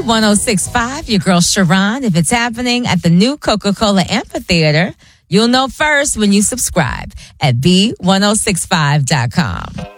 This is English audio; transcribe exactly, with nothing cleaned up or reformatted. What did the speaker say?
one oh six point five, your girl Sharon. If it's happening at the new Coca-Cola Amphitheater, you'll know first when you subscribe at B ten sixty-five dot com.